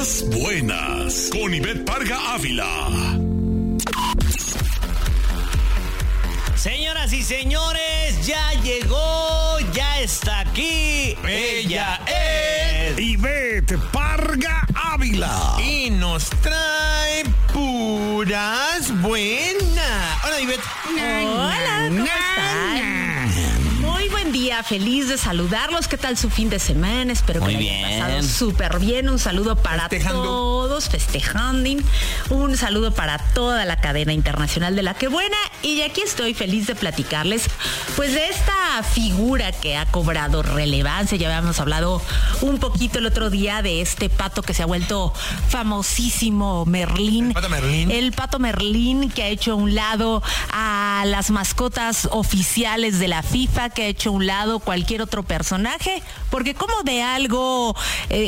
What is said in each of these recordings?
Las Buenas, con Ivette Parga Ávila. Señoras y señores, ya llegó, ya está aquí. Ella es Ivette Parga Ávila. Y nos trae puras buenas. Hola, Ivette. Hola, ¿cómo están? Muy buen día, feliz de saludarlos. ¿Qué tal su fin de semana? Espero que Muy lo hayan bien. pasado súper bien. Un saludo para todos, festejando. Un saludo para toda la cadena internacional de La Que Buena. Y aquí estoy feliz de platicarles, pues, de esta figura que ha cobrado relevancia. Ya habíamos hablado un poquito el otro día de este pato que se ha vuelto famosísimo, Merlín. El pato Merlín, que ha hecho a un lado a las mascotas oficiales de la FIFA, que ha hecho a un lado cualquier otro personaje, porque como de algo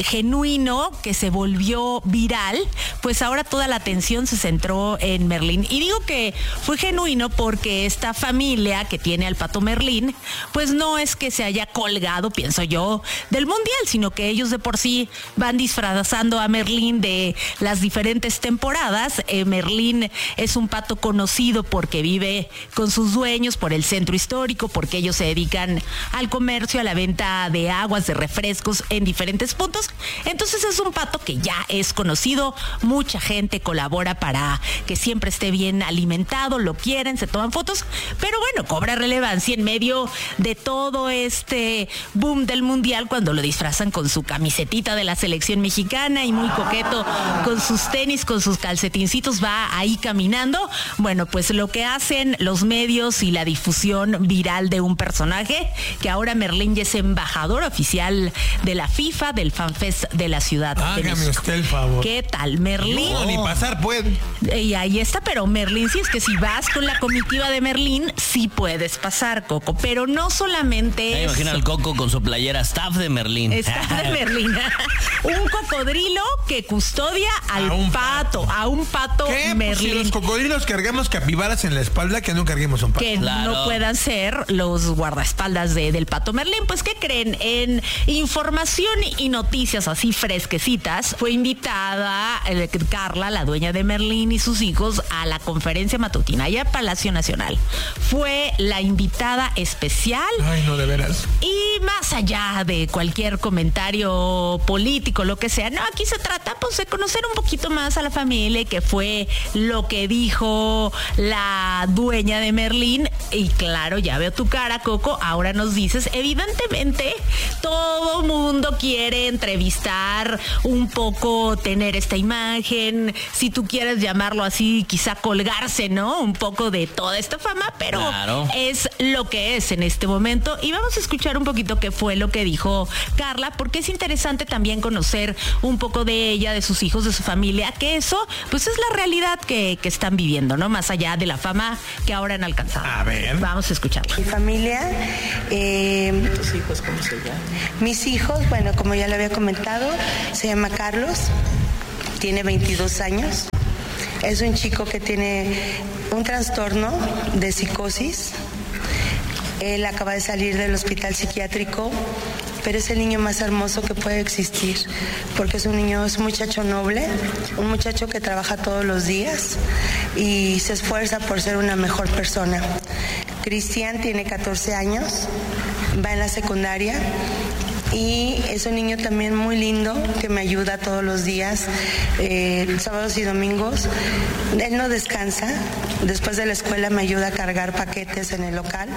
genuino que se volvió viral, pues ahora toda la atención se centró en Merlín. Y digo que fue genuino porque esta familia que tiene al pato Merlín, pues no es que se haya colgado, pienso yo, del mundial, sino que ellos de por sí van disfrazando a Merlín de las diferentes temporadas. Merlín es un pato conocido porque vive con sus dueños por el centro histórico, porque ellos se dedican al comercio, a la venta de aguas, de refrescos en diferentes puntos. Entonces es un pato que ya es conocido, mucha gente colabora para que siempre esté bien alimentado, lo quieren, se toman fotos, pero bueno, cobra relevancia en medio de todo este boom del mundial cuando lo disfrazan con su camisetita de la selección mexicana y muy coqueto con sus tenis, con sus calcetincitos, va ahí caminando. Bueno, pues lo que hacen los medios y la difusión viral de un personaje, que ahora Merlín ya es embajador oficial de la FIFA, del FanFest de la Ciudad de México. Hágame usted el favor. ¿Qué tal, Merlín? No, ni pasar puede. Y ahí está, pero Merlín, sí, es que si vas con la comitiva de Merlín, sí puedes pasar, Coco, pero no solamente Me imagino al Coco con su playera Staff de Merlín. Staff de Merlín. Un cocodrilo que custodia a un pato ¿Qué? Merlín. Pues si los cocodrilos cargamos capibaras en la espalda, que no carguemos un pato. Que Claro. no puedan ser los guardaespaldas del pato Merlín. Pues, ¿qué creen? En información y noticias así fresquecitas, fue invitada Carla, la dueña de Merlín, y sus hijos a la conferencia matutina allá en Palacio Nacional. Fue la invitada especial. Ay, no, de veras. Y más allá de cualquier comentario político, lo que sea, no, aquí se trata pues de conocer un poquito más a la familia, que fue lo que dijo la dueña de Merlín. Y claro, ya veo tu cara, Coco, ahora nos dices, evidentemente todo mundo quiere entrevistar un poco, tener esta imagen, si tú quieres llamarlo así, quizá colgarse, ¿no? Un poco de toda esta fama, pero claro, es lo que es en este momento. Y vamos a escuchar un poquito qué fue lo que dijo Carla, porque es interesante también conocer un poco de ella, de sus hijos, de su familia, que eso pues es la realidad que están viviendo, ¿no? Más allá de la fama que ahora han alcanzado. A ver. Vamos a escucharlo. Mi familia, ¿Tus hijos cómo se llaman? mis hijos, bueno, como ya le había comentado, se llama Carlos, tiene 22 años. Es un chico que tiene un trastorno de psicosis. Él acaba de salir del hospital psiquiátrico, pero es el niño más hermoso que puede existir, porque es un muchacho noble, un muchacho que trabaja todos los días y se esfuerza por ser una mejor persona. Cristian tiene 14 años, va en la secundaria y es un niño también muy lindo que me ayuda todos los días, sábados y domingos. Él no descansa, después de la escuela me ayuda a cargar paquetes en el local.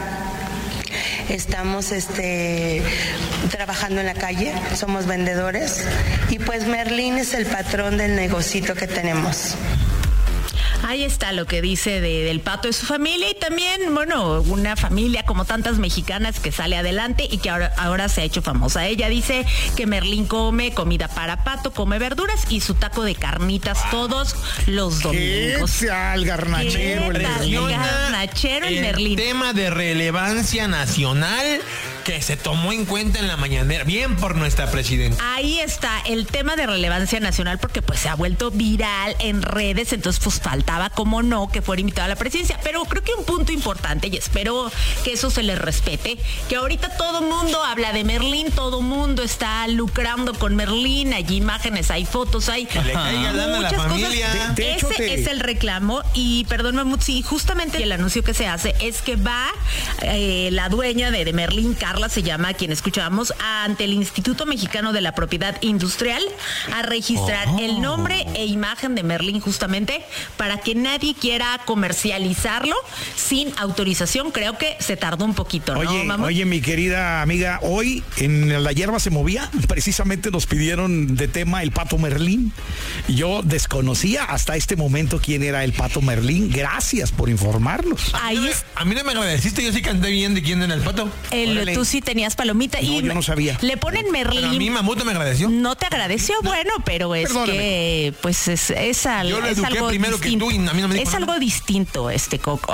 Estamos trabajando en la calle, somos vendedores y pues Merlín es el patrón del negocito que tenemos. Ahí está lo que dice del pato de su familia, y también, bueno, una familia como tantas mexicanas que sale adelante y que ahora se ha hecho famosa. Ella dice que Merlín come comida para pato, come verduras y su taco de carnitas todos los domingos. ¿Qué tal, garnachero? ¿Qué tal? Garnachero el Merlín. Tema de relevancia nacional que se tomó en cuenta en la mañanera. Bien por nuestra presidenta. Ahí está el tema de relevancia nacional porque pues se ha vuelto viral en redes, entonces pues faltaba, como no, que fuera invitado a la presidencia. Pero creo que un punto importante, y espero que eso se les respete, que ahorita todo mundo habla de Merlín, todo mundo está lucrando con Merlín, hay imágenes, hay fotos, hay le caiga lana a la muchas familia. cosas. De hecho, Ese es el reclamo y perdón, Mamut, sí, justamente el anuncio que se hace es que va la dueña de Merlín, Carla se llama, quien escuchábamos, ante el Instituto Mexicano de la Propiedad Industrial a registrar el nombre e imagen de Merlín justamente para que nadie quiera comercializarlo sin autorización. Creo que se tardó un poquito, ¿no, Mamut? Oye, mi querida amiga, hoy en La Hierba se movía, precisamente nos pidieron de tema el Pato Merlín. Yo desconocía hasta este momento quién era el Pato Merlín. Gracias por informarnos. A mí no me agradeciste, yo sí canté bien de quién era el pato. Tú sí tenías palomita. No, y yo no sabía. Le ponen Merlín. Pero a mí Mamut me agradeció. No te agradeció, bueno, pero es Perdóname. que pues es Yo lo es eduqué algo primero distinto. que tú y a mí no me dijo Es nada. algo distinto, Coco.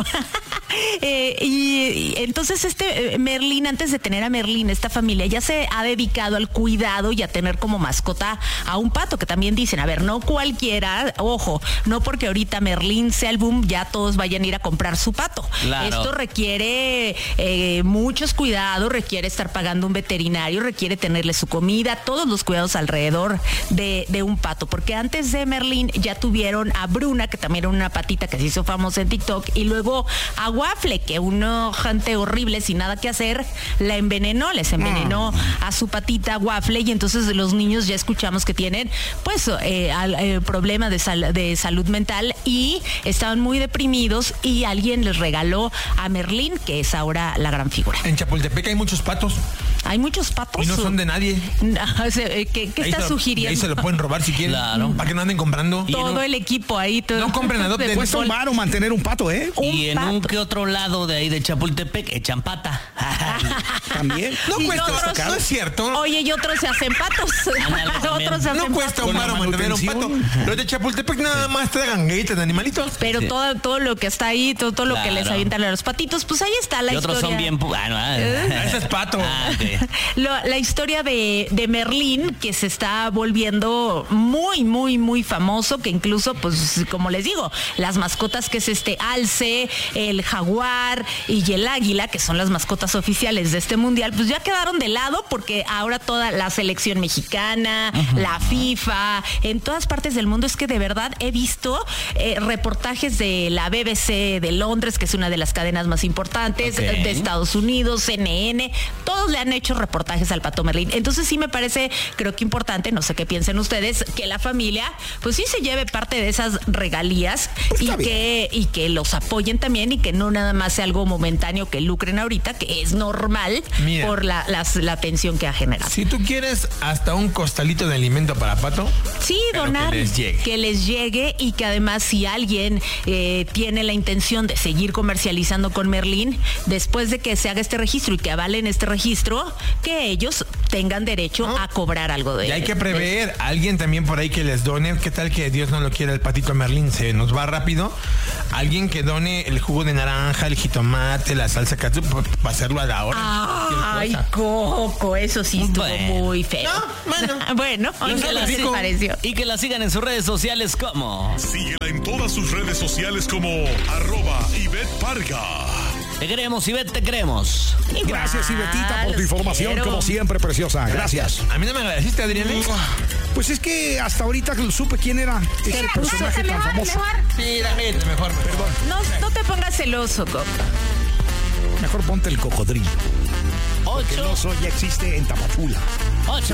Y entonces Merlín, antes de tener a Merlín, esta familia ya se ha dedicado al cuidado y a tener como mascota a un pato, que también dicen, a ver, no cualquiera, ojo, no porque ahorita Merlín sea el boom, ya todos vayan a ir a comprar su pato. Claro. Esto requiere muchos cuidados, requiere estar pagando un veterinario, requiere tenerle su comida, todos los cuidados alrededor de un pato, porque antes de Merlín ya tuvieron a Bruna, que también era una patita que se hizo famosa en TikTok, y luego a Waffle, que una gente horrible sin nada que hacer la envenenó, les envenenó a su patita Waffle, y entonces los niños ya escuchamos que tienen pues problemas de salud mental y estaban muy deprimidos, y alguien les regaló a Merlín, que es ahora la gran figura. En Chapultepec hay muchos patos Hay muchos patos. y no son de nadie. ¿Qué estás sugiriendo? Ahí se lo pueden robar si quieren. Claro. Para que no anden comprando. Todo el equipo ahí. No compren, adopten. Cuesta un varo mantener un pato, ¿eh? Y en un pato. que otro lado de ahí de Chapultepec echan pata. También. No Y cuesta, otros- no es cierto. Oye, y otros se hacen patos. Ándale, también. Otros se hacen No cuesta patos. un varo la mantener un pato. manutención. Los de Chapultepec nada más tragan galletas de animalitos. Pero Sí. todo lo que está ahí, todo lo que Claro. les avientan a los patitos, pues ahí está la Y historia. otros son bien... Ese es pato. Ok. La historia de Merlín, que se está volviendo muy, muy, muy famoso, que incluso, pues, como les digo, las mascotas que es alce, el jaguar y el águila, que son las mascotas oficiales de este mundial, pues ya quedaron de lado, porque ahora toda la selección mexicana, la FIFA, en todas partes del mundo, es que de verdad he visto reportajes de la BBC de Londres, que es una de las cadenas más importantes, Ok. de Estados Unidos, CNN, todos le han hecho reportajes al Pato Merlín. Entonces sí me parece, creo que importante, no sé qué piensen ustedes, que la familia pues sí se lleve parte de esas regalías y está que los apoyen también, y que no nada más sea algo momentáneo que lucren ahorita, que es normal. Mira. Por la atención que ha generado. Si tú quieres hasta un costalito de alimento para pato, Sí, pero donar, que les llegue. y que además si alguien tiene la intención de seguir comercializando con Merlín, después de que se haga este registro y que avalen este registro, que ellos tengan derecho a cobrar algo de y hay que de- prever alguien también por ahí que les done. ¿Qué tal que Dios no lo quiera, el patito Merlín se nos va rápido? Alguien que done el jugo de naranja, el jitomate, la salsa catsup para hacerlo a la hora. Ay, Cualquier cosa. Coco, eso sí estuvo Bueno. muy feo. Bueno, Y ¿qué que, la les sigan, pareció? y que la sigan en sus redes sociales como... Síguela en todas sus redes sociales como @Ivette Parga. Te queremos, Ivette, te queremos. Gracias, Ibetita, por tu información, quiero. como siempre, preciosa. Gracias. A mí no me agradeciste, Adrián. Pues es que hasta ahorita supe quién era ese personaje tan famoso. Sí, dame, mejor. Perdón. No te pongas celoso, Coco. Mejor ponte el cocodrilo. El 8, oso ya existe en Tapachula. 8